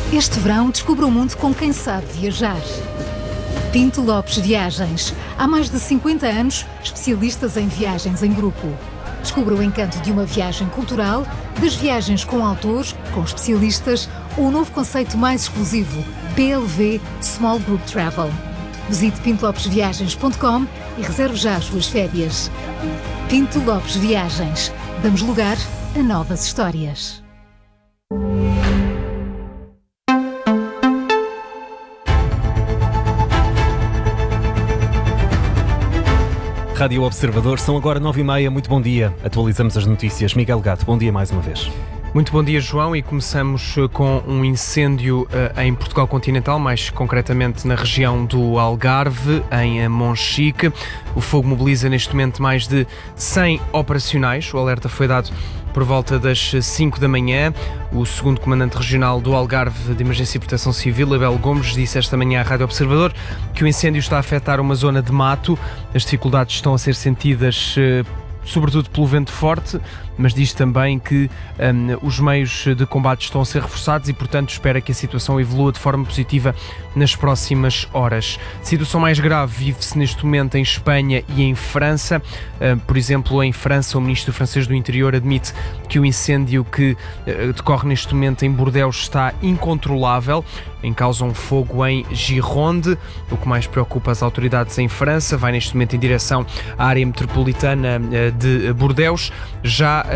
Este verão, descubra o mundo com quem sabe viajar. Pinto Lopes Viagens. Há mais de 50 anos, especialistas em viagens em grupo. Descubra o encanto de uma viagem cultural, das viagens com autores, com especialistas, ou o novo conceito mais exclusivo, PLV Small Group Travel. Visite pintolopesviagens.com e reserve já as suas férias. Pinto Lopes Viagens. Damos lugar a novas histórias. Rádio Observador, são agora 9h30, muito bom dia. Atualizamos as notícias. Miguel Gato, bom dia mais uma vez. Muito bom dia, João, e começamos com um incêndio em Portugal continental, mais concretamente na região do Algarve, em Monchique. O fogo mobiliza neste momento mais de 100 operacionais. O alerta foi dado por volta das 5 da manhã. O segundo comandante regional do Algarve de Emergência e Proteção Civil, Abel Gomes, disse esta manhã à Rádio Observador que o incêndio está a afetar uma zona de mato. As dificuldades estão a ser sentidas sobretudo pelo vento forte, mas diz também que os meios de combate estão a ser reforçados e, portanto, espera que a situação evolua de forma positiva nas próximas horas. A situação mais grave vive-se neste momento em Espanha e em França. Por exemplo, em França, o ministro francês do Interior admite que o incêndio que decorre neste momento em Bordeaux está incontrolável. Em causa um fogo em Gironde. O que mais preocupa as autoridades em França vai neste momento em direção à área metropolitana de Bordeaux. Já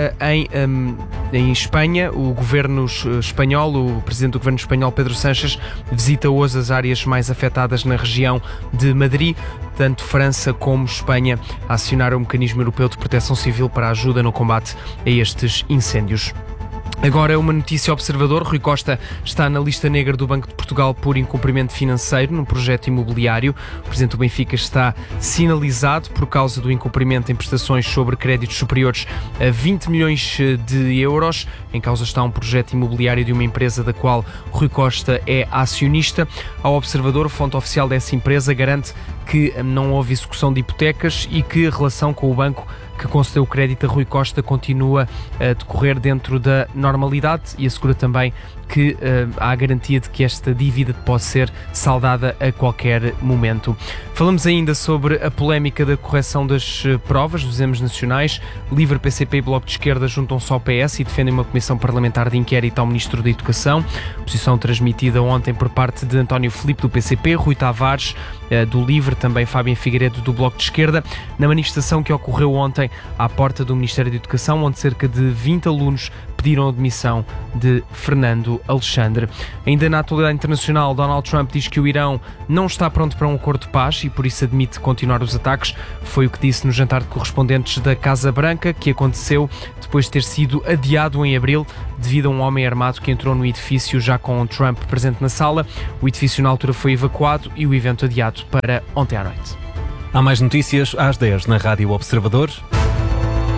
em Espanha, o governo espanhol, o presidente do governo espanhol, Pedro Sánchez, visita hoje as áreas mais afetadas na região de Madrid. Tanto França como Espanha acionaram o mecanismo europeu de proteção civil para a ajuda no combate a estes incêndios. Agora uma notícia Observador. Rui Costa está na lista negra do Banco de Portugal por incumprimento financeiro num projeto imobiliário. O presidente do Benfica está sinalizado por causa do incumprimento em prestações sobre créditos superiores a 20 milhões de euros. Em causa está um projeto imobiliário de uma empresa da qual Rui Costa é acionista. Ao Observador, fonte oficial dessa empresa garante que não houve execução de hipotecas e que a relação com o banco que concedeu o crédito a Rui Costa continua a decorrer dentro da normalidade e assegura também que há a garantia de que esta dívida pode ser saldada a qualquer momento. Falamos ainda sobre a polémica da correção das provas dos exames nacionais. Livre, PCP e Bloco de Esquerda juntam-se ao PS e defendem uma comissão parlamentar de inquérito ao Ministro da Educação. Posição transmitida ontem por parte de António Filipe, do PCP, Rui Tavares, do Livre, também Fábio Figueiredo, do Bloco de Esquerda, na manifestação que ocorreu ontem à porta do Ministério da Educação, onde cerca de 20 alunos pediram a demissão de Fernando Alexandre. Ainda na atualidade internacional, Donald Trump diz que o Irão não está pronto para um acordo de paz e por isso admite continuar os ataques. Foi o que disse no jantar de correspondentes da Casa Branca, que aconteceu depois de ter sido adiado em abril devido a um homem armado que entrou no edifício já com Trump presente na sala. O edifício na altura foi evacuado e o evento adiado para ontem à noite. Há mais notícias às 10 na Rádio Observador.